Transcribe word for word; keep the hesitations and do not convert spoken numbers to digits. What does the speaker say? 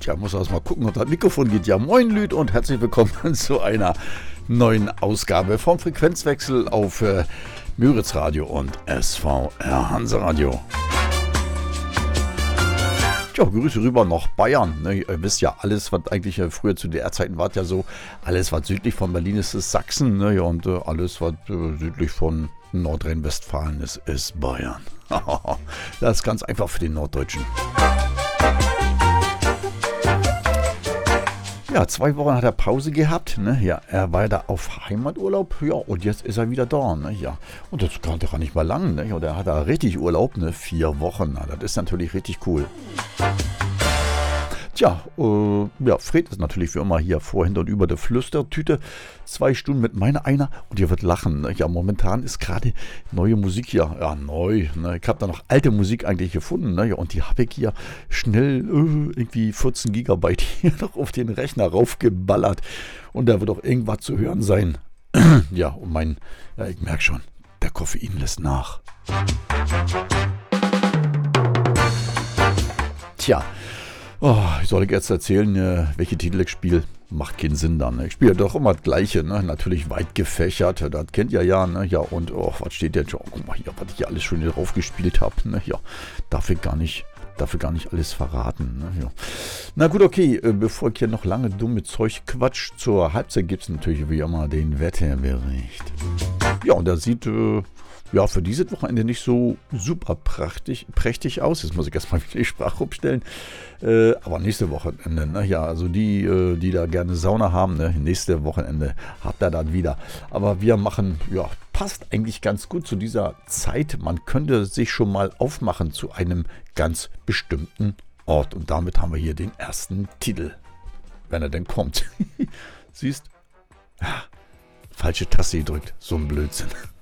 Tja, muss erst mal gucken, ob das Mikrofon geht. Ja, moin Lüd und herzlich willkommen zu einer neuen Ausgabe vom Frequenzwechsel auf äh, Müritz Radio und S V R Hanseradio. Tja, Grüße rüber nach Bayern. Ne, ihr wisst ja, alles, was eigentlich äh, früher zu D R-Zeiten war, ja so, alles, was südlich von Berlin ist, ist Sachsen. Ne, ja, und äh, alles, was äh, südlich von Nordrhein-Westfalen ist, ist Bayern. Das ist ganz einfach für den Norddeutschen. Ja, zwei Wochen hat er Pause gehabt, ne? Ja, er war ja da auf Heimaturlaub, ja, und jetzt ist er wieder da, ne? Ja, und das kann doch nicht mal lang, ne? Und er hat da richtig Urlaub, ne? Vier Wochen, na, das ist natürlich richtig cool. Tja, äh, ja, Fred ist natürlich wie immer hier vor, hinter und über der Flüstertüte. Zwei Stunden mit meiner einer und ihr wird lachen. Ne? Ja, momentan ist gerade neue Musik hier. Ja, neu. Ne? Ich habe da noch alte Musik eigentlich gefunden. Ne? Ja, und die habe ich hier schnell äh, irgendwie vierzehn Gigabyte hier noch auf den Rechner raufgeballert. Und da wird auch irgendwas zu hören sein. Ja, und mein, ja, ich merke schon, der Koffein lässt nach. Tja. Oh, soll ich jetzt erzählen, äh, welche Titel ich spiele? Macht keinen Sinn dann. Ne? Ich spiele doch immer das Gleiche, ne? Natürlich weit gefächert, das kennt ihr ja, ne? Ja, und oh, was steht denn schon? Oh, guck mal hier, was ich hier alles schon drauf gespielt habe, ne? Ja, darf ich gar nicht, darf ich gar nicht alles verraten, ne? Ja. Na gut, okay, äh, bevor ich hier noch lange dumme Zeug quatsch, zur Halbzeit gibt es natürlich wie immer den Wetterbericht. Ja, und der sieht äh, ja, für dieses Wochenende nicht so super prachtig, prächtig aus. Jetzt muss ich erstmal wieder die Sprache umstellen. Äh, aber nächste Wochenende, ne? Ja, also die, äh, die da gerne Sauna haben, ne? Nächste Wochenende habt ihr dann wieder. Aber wir machen, ja, passt eigentlich ganz gut zu dieser Zeit. Man könnte sich schon mal aufmachen zu einem ganz bestimmten Ort. Und damit haben wir hier den ersten Titel, wenn er denn kommt. Siehst? Ja, falsche Taste gedrückt. So ein Blödsinn.